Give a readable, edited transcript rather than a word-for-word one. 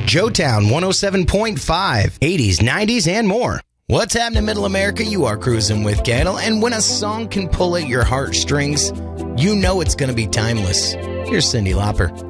Joetown 107.5, 80s, 90s, and more. What's happening in Middle America? You are cruising with Cattle, and when a song can pull at your heartstrings, you know it's going to be timeless. Here's Cyndi Lauper.